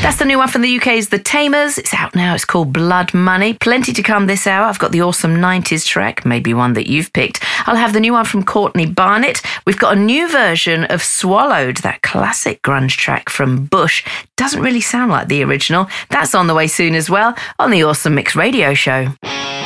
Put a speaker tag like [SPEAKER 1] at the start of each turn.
[SPEAKER 1] That's the new one from the UK's The Tamers. It's out now. It's called Blood Money. Plenty to come this hour. I've got the awesome 90s track, maybe one that you've picked. I'll have the new one from Courtney Barnett. We've got a new version of Swallowed, that classic grunge track from Bush. Doesn't really sound like the original. That's on the way soon as well on the Awesome Mix Radio Show.